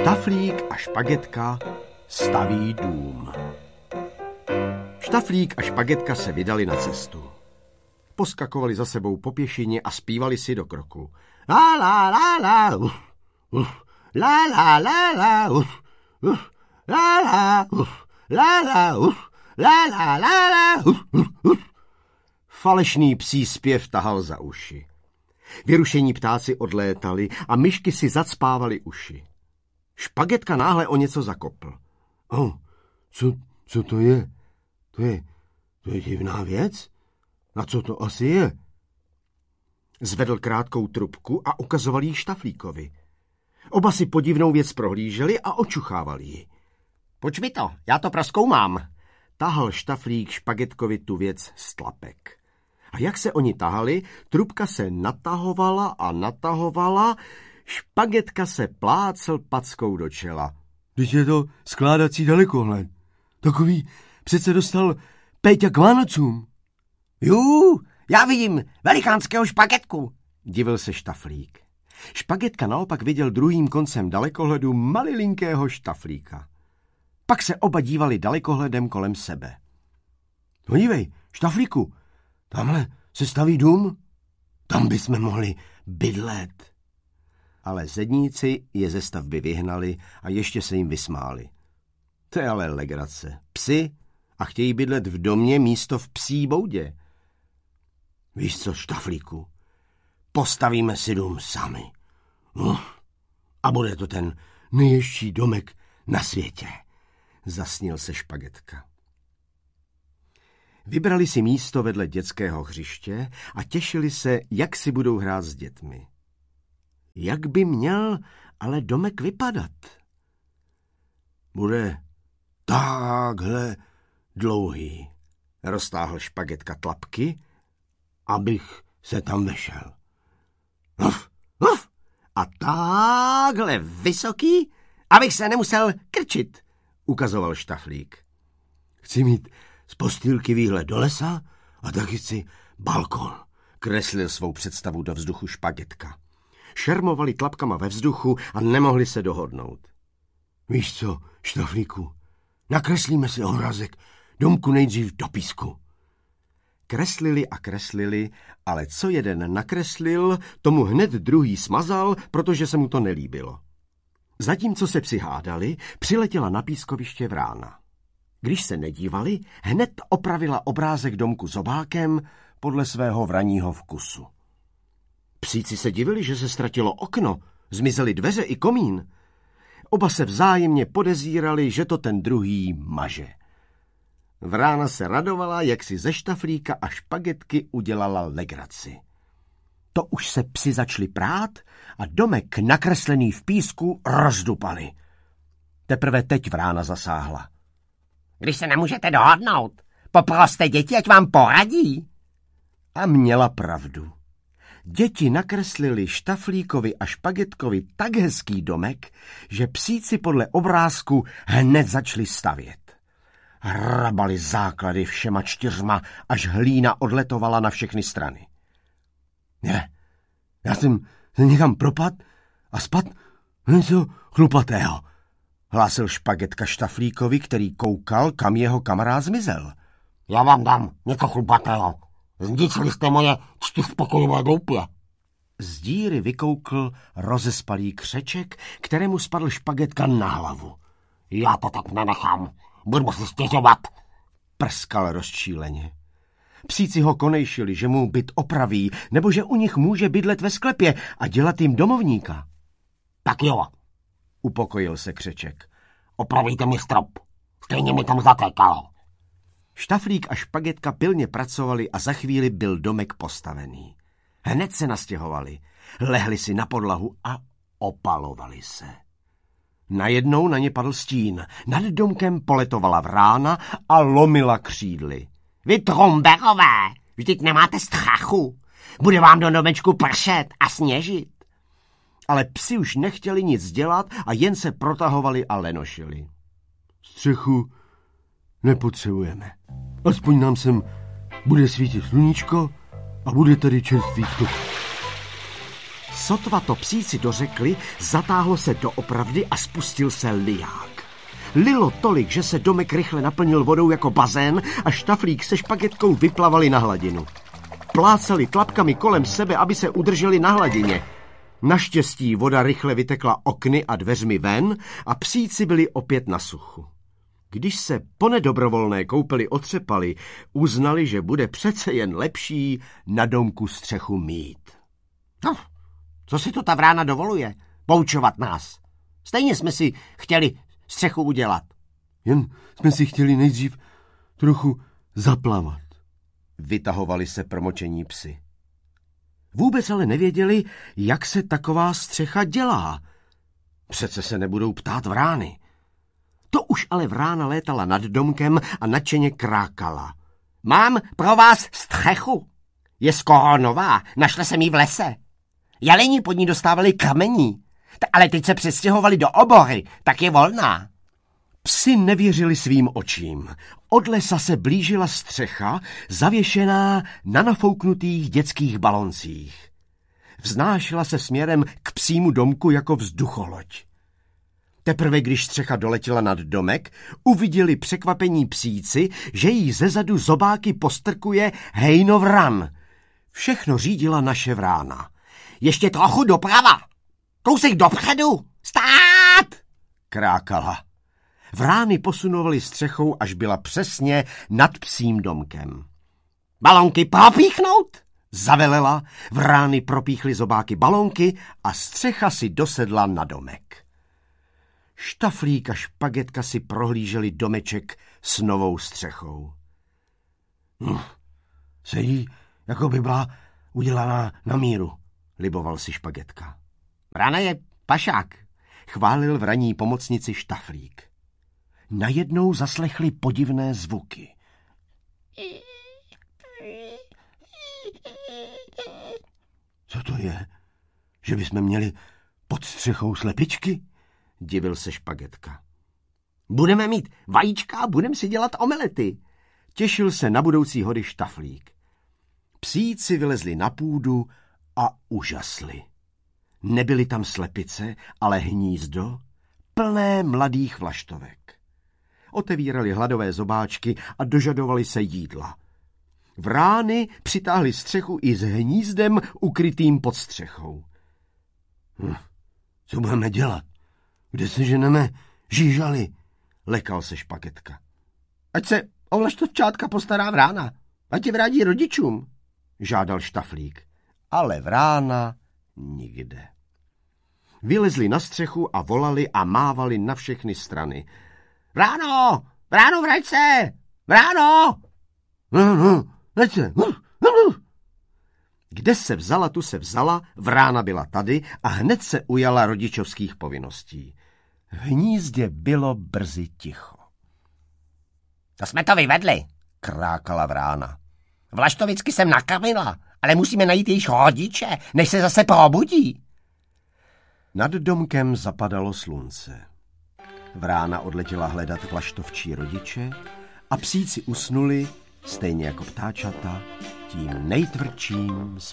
Štaflík a Špagetka staví dům. Štaflík a Špagetka se vydali na cestu. Poskakovali za sebou po pěšině a zpívali si do kroku. La la la la, la la la la, la la la la, la la la la. Falešný psí zpěv tahal za uši. Vyrušení ptáci odlétali a myšky si zacpávaly uši. Špagetka náhle o něco zakopl. Co to je? To je divná věc? A co to asi je? Zvedl krátkou trubku a ukazoval jí Štaflíkovi. Oba si podivnou věc prohlíželi a očuchávali ji. Pojď mi to, já to prozkoumám. Tahal Štaflík Špagetkovi tu věc z tlapek. A jak se oni tahali, trubka se natahovala a natahovala, Špagetka se plácel packou do čela. Teď je to skládací dalekohled. Takový přece dostal Péťa k Vánocům. Jú, já vidím velikánského Špagetku, divil se Štaflík. Špagetka naopak viděl druhým koncem dalekohledu malilinkého Štaflíka. Pak se oba dívali dalekohledem kolem sebe. No dívej, Štaflíku, tamhle se staví dům, tam bychom mohli bydlet. Ale zedníci je ze stavby vyhnali a ještě se jim vysmáli. To je ale legrace. Psi a chtějí bydlet v domě místo v psí boudě. Víš co, Štaflíku, postavíme si dům sami. A bude to ten nejježší domek na světě, zasnil se Špagetka. Vybrali si místo vedle dětského hřiště a těšili se, jak si budou hrát s dětmi. Jak by měl ale domek vypadat? Bude takhle dlouhý, roztáhl Špagetka tlapky, abych se tam vešel. A takhle vysoký, abych se nemusel krčit, ukazoval Štaflík. Chci mít z postýlky výhled do lesa a taky chci balkon, kreslil svou představu do vzduchu Špagetka. Šermovali tlapkama ve vzduchu a nemohli se dohodnout. Víš co, Štaflíku, nakreslíme si obrázek domku nejdřív do písku. Kreslili a kreslili, ale co jeden nakreslil, tomu hned druhý smazal, protože se mu to nelíbilo. Zatímco se psi hádali, přiletěla na pískoviště vrána. Když se nedívali, hned opravila obrázek domku zobákem podle svého vraního vkusu. Psíci se divili, že se ztratilo okno, zmizely dveře i komín. Oba se vzájemně podezírali, že to ten druhý maže. Vrána se radovala, jak si ze Štaflíka a Špagetky udělala legraci. To už se psi začali prát a domek nakreslený v písku rozdupali. Teprve teď vrána zasáhla. Když se nemůžete dohodnout, poproste děti, ať vám poradí. A měla pravdu. Děti nakreslili Štaflíkovi a Špagetkovi tak hezký domek, že psíci podle obrázku hned začali stavět. Hrabali základy všema 4, až hlína odletovala na všechny strany. Ne, já jsem se někam propadl a spadl něco chlupatého, hlásil Špagetka Štaflíkovi, který koukal, kam jeho kamarád zmizel. Já vám dám něco chlupatého. Zničili jste moje 4pokojové doupě. Z díry vykoukl rozespalý křeček, kterému spadl Špagetka na hlavu. Já to tak nenechám. Budu si stěžovat, prskal rozčíleně. Psíci ho konejšili, že mu byt opraví, nebo že u nich může bydlet ve sklepě a dělat jim domovníka. Tak jo, upokojil se křeček. Opravíte mi strop, stejně mi tam zatékalo. Štaflík a Špagetka pilně pracovali a za chvíli byl domek postavený. Hned se nastěhovali, lehli si na podlahu a opalovali se. Najednou na ně padl stín, nad domkem poletovala vrána a lomila křídly. Vy tromberové, vždyť nemáte strachu. Bude vám do domečku pršet a sněžit. Ale psi už nechtěli nic dělat a jen se protahovali a lenošili. Střechu nepotřebujeme. Aspoň nám sem bude svítit sluníčko a bude tady čerstvý vzduch. sotva to psíci dořekli, zatáhlo se doopravdy a spustil se liják. Lilo tolik, že se domek rychle naplnil vodou jako bazén a Štaflík se Špagetkou vyplavali na hladinu. Plácali tlapkami kolem sebe, aby se udrželi na hladině. Naštěstí voda rychle vytekla okny a dveřmi ven a psíci byli opět na suchu. Když se po nedobrovolné koupeli otřepali, uznali, že bude přece jen lepší na domku střechu mít. No, co si to ta vrána dovoluje? Poučovat nás. Stejně jsme si chtěli střechu udělat. Jen jsme si chtěli nejdřív trochu zaplavat. Vytahovali se promočení psi. Vůbec ale nevěděli, jak se taková střecha dělá. Přece se nebudou ptát vrány. To už ale vrána létala nad domkem a nadšeně krákala. Mám pro vás střechu. Je skoro nová, našla jsem ji v lese. Jeleni pod ní dostávali kamení, ale teď se přestěhovali do obory, tak je volná. Psi nevěřili svým očím. Od lesa se blížila střecha, zavěšená na nafouknutých dětských baloncích. Vznášela se směrem k psímu domku jako vzducholoď. Teprve když střecha doletěla nad domek, uviděli překvapení psíci, že jí zezadu zobáky postrkuje hejno vran. Všechno řídila naše vrána. Ještě trochu doprava, kousek dopředu, stát! Krákala. Vrány posunovaly střechou, až byla přesně nad psím domkem. Balonky propíchnout? Zavelela, vrány propíchly zobáky balonky a střecha si dosedla na domek. Štaflík a Špagetka si prohlíželi domeček s novou střechou. Sedí, jako by byla udělaná na míru, liboval si Špagetka. Vrána je pašák, chválil vraní pomocnici Štaflík. Najednou zaslechli podivné zvuky. Co to je? Že bychom měli pod střechou slepičky? Divil se Špagetka. Budeme mít vajíčka a budeme si dělat omelety. Těšil se na budoucí hody Štaflík. Psíci vylezli na půdu a užasli. Nebyly tam slepice, ale hnízdo plné mladých vlaštovek. Otevírali hladové zobáčky a dožadovali se jídla. Vrány přitáhly střechu i s hnízdem ukrytým pod střechou. Co budeme dělat? Kde se ženeme žížali? Lekal se Špagetka. Ať se o vlaštovčátka postará vrána. Ať je vrátí rodičům, žádal Štaflík. Ale vrána nikde. Vylezli na střechu a volali a mávali na všechny strany. Vráno! Vráno, vrať se! Vráno! No, vrať se! Kde se vzala, tu se vzala, vrána byla tady a hned se ujala rodičovských povinností. V hnízdě bylo brzy ticho. To jsme to vyvedli, krákala vrána. Vlaštovicky jsem nakrmila, ale musíme najít jejich rodiče, než se zase probudí. Nad domkem zapadalo slunce. Vrána odletěla hledat vlaštovčí rodiče a psíci usnuli, stejně jako ptáčata, tím nejtvrdším spánkem.